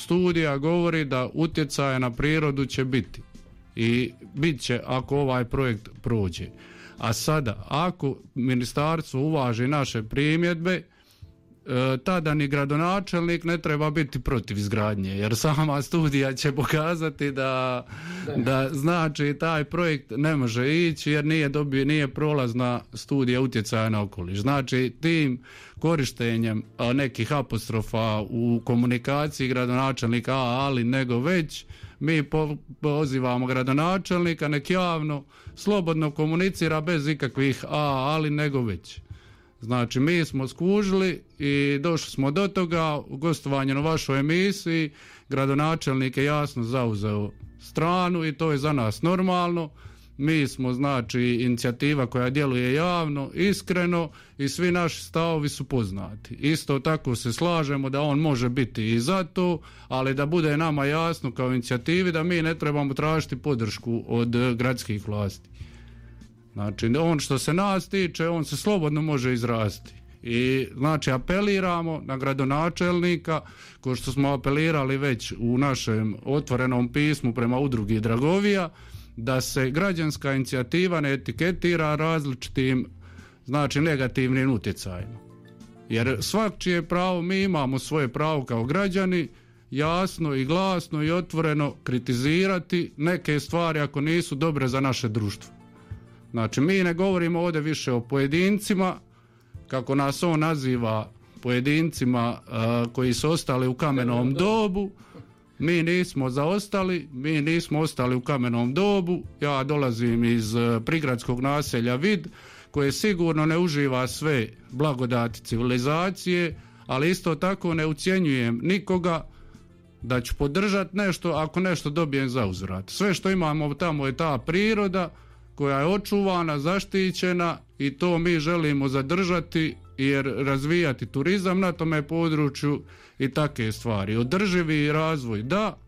studija govori da utjecaja na prirodu će biti i bit će ako ovaj projekt prođe. A sada, ako ministarstvo uvaži naše primjedbe, tada ni gradonačelnik ne treba biti protiv izgradnje, jer sama studija će pokazati da znači taj projekt ne može ići jer nije prolazna studija utjecaja na okoliš. Znači tim korištenjem nekih apostrofa u komunikaciji gradonačelnika ali nego već, mi pozivamo gradonačelnika nek javno slobodno komunicira bez ikakvih ali nego već. Znači mi smo skužili i došli smo do toga u gostovanju na vašoj emisiji, gradonačelnik je jasno zauzeo stranu i to je za nas normalno. Mi smo znači inicijativa koja djeluje javno, iskreno i svi naši stavovi su poznati. Isto tako se slažemo da on može biti i za to, ali da bude nama jasno kao inicijativi da mi ne trebamo tražiti podršku od gradskih vlasti. Znači, on što se nas tiče, on se slobodno može izrasti. I znači apeliramo na gradonačelnika, kao što smo apelirali već u našem otvorenom pismu prema udrugi Dragovija, da se građanska inicijativa ne etiketira različitim, znači negativnim utjecajima. Jer svačije pravo, mi imamo svoje pravo kao građani, jasno i glasno i otvoreno kritizirati neke stvari ako nisu dobre za naše društvo. Znači mi ne govorimo ovdje više o pojedincima, kako nas on naziva pojedincima koji su ostali u kamenom dobu. Mi nismo zaostali, mi nismo ostali u kamenom dobu. Ja dolazim iz prigradskog naselja Vid, koje sigurno ne uživa sve blagodati civilizacije, ali isto tako ne ucjenjujem nikoga da ću podržati nešto ako nešto dobijem za uzvrat. Sve što imamo tamo je ta priroda koja je očuvana, zaštićena i to mi želimo zadržati jer razvijati turizam na tome području i takve stvari. Održivi razvoj da,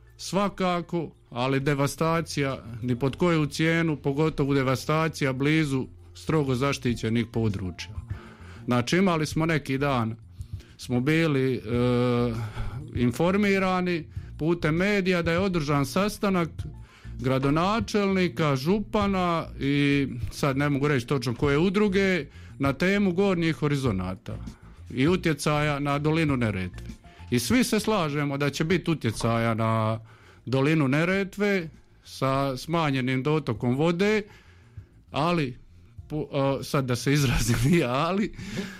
svakako, ali devastacija ni pod koju cijenu, pogotovo devastacija blizu strogo zaštićenih područja. Znači imali smo neki dan, smo bili informirani putem medija da je održan sastanak gradonačelnika, župana i sad ne mogu reći točno koje udruge na temu gornjih horizonata i utjecaja na dolinu Neretve. I svi se slažemo da će biti utjecaja na dolinu Neretve sa smanjenim dotokom vode, ali sad da se izrazim ali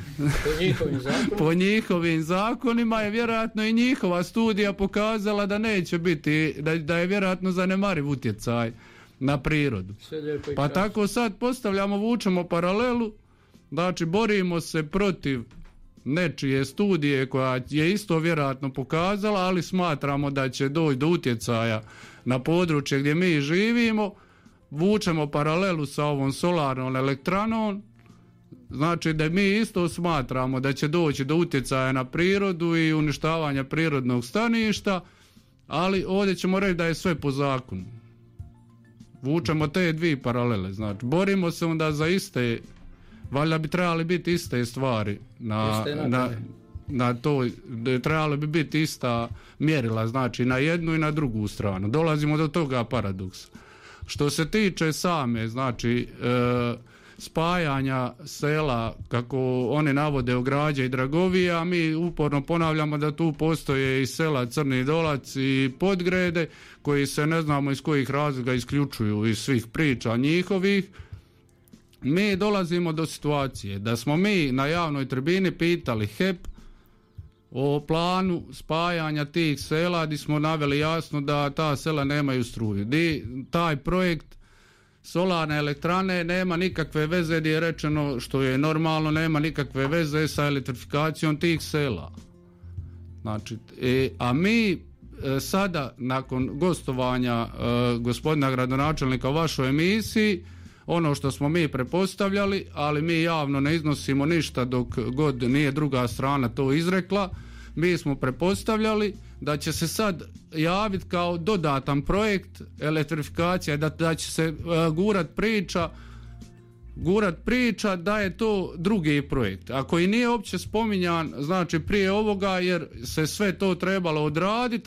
po njihovim zakonima je vjerojatno i njihova studija pokazala da neće biti, da je vjerojatno zanemariv utjecaj na prirodu. Pa tako sad postavljamo, vučemo paralelu, znači borimo se protiv nečije studije koja je isto vjerojatno pokazala, ali smatramo da će doći do utjecaja na područje gdje mi živimo. Vučemo paralelu sa ovom solarnom elektranom, znači da mi isto smatramo da će doći do utjecaja na prirodu i uništavanja prirodnog staništa, ali ovdje ćemo reći da je sve po zakonu. Vučemo te dvije paralele, znači borimo se onda za iste, valjda bi trebali biti iste stvari na to, trebali bi biti ista mjerila, znači na jednu i na drugu stranu. Dolazimo do toga paradoksa. Što se tiče same, znači spajanja sela, kako oni navode Ograđa i Dragovija, mi uporno ponavljamo da tu postoje i sela Crni Dolac i Podgrede, koji se ne znamo iz kojih razloga isključuju iz svih priča njihovih. Mi dolazimo do situacije da smo mi na javnoj tribini pitali HEP o planu spajanja tih sela, gdje smo naveli jasno da ta sela nemaju struju. Taj projekt solarne elektrane nema nikakve veze, gdje je rečeno što je normalno, nema nikakve veze sa elektrifikacijom tih sela. Znači, a mi sada nakon gostovanja gospodina gradonačelnika u vašoj emisiji, ono što smo mi prepostavljali, ali mi javno ne iznosimo ništa dok god nije druga strana to izrekla, mi smo prepostavljali da će se sad javiti kao dodatan projekt elektrifikacija, da će se gurat priča da je to drugi projekt, a koji nije uopće spominjan, znači prije ovoga, jer se sve to trebalo odraditi,